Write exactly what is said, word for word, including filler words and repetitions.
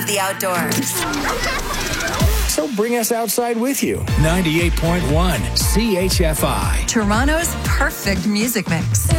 love the outdoors. So bring us outside with you. ninety-eight point one C H F I. Toronto's perfect music mix.